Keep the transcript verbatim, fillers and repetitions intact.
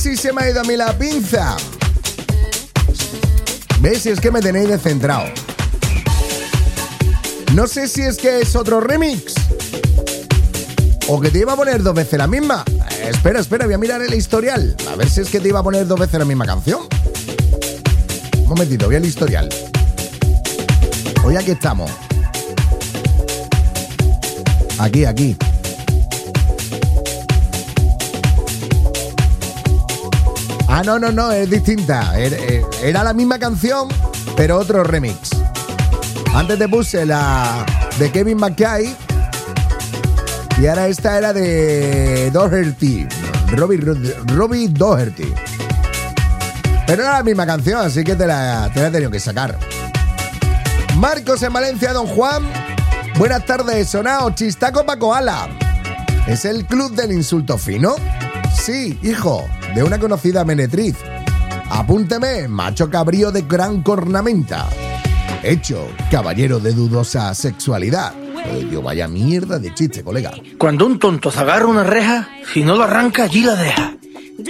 Si se me ha ido a mí la pinza. ¿Ves? Si es que me tenéis descentrado. No sé si es que es otro remix o que te iba a poner dos veces la misma. Eh, espera, espera, voy a mirar el historial. A ver si es que te iba a poner dos veces la misma canción. Un momentito, voy al historial. Hoy aquí estamos. Aquí, aquí. Ah, no, no, no, es distinta. Era, era la misma canción, pero otro remix. Antes te puse la de Kevin McKay y ahora esta era de Doherty, Robbie, Robbie Doherty. Pero era la misma canción, así que te la, te la he tenido que sacar. Marcos en Valencia, Don Juan. Buenas tardes, sonao, chistaco pa' koala. ¿Es el club del insulto fino? Sí, hijo, de una conocida meretriz. Apúnteme, macho cabrío de gran cornamenta. Hecho, caballero de dudosa sexualidad. Pues yo, vaya mierda de chiste, colega. Cuando un tonto se agarra una reja, si no lo arranca, allí la deja.